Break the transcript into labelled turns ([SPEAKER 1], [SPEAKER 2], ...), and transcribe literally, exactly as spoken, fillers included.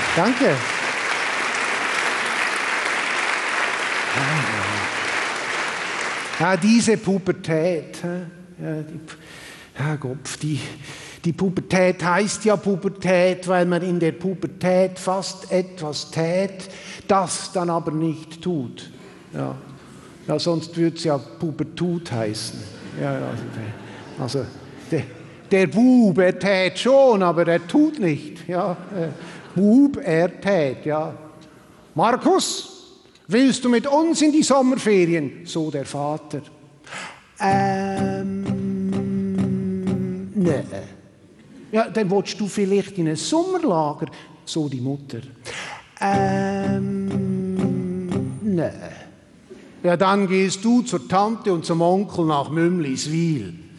[SPEAKER 1] Danke. Ja, diese Pubertät. Ja, die, ja, Gott, die, die Pubertät heißt ja Pubertät, weil man in der Pubertät fast etwas tät, das dann aber nicht tut. Ja, ja sonst würde es ja Pubertut heißen. Ja, also, der, also der, der Bub, er tät schon, aber er tut nicht. Ja, äh, Bub, er tät, ja. Markus, willst du mit uns in die Sommerferien? So der Vater. Ähm, nee. Ja, dann willst du vielleicht in ein Sommerlager? So die Mutter. Ähm, nee. Ja, dann gehst du zur Tante und zum Onkel nach Mümliswil.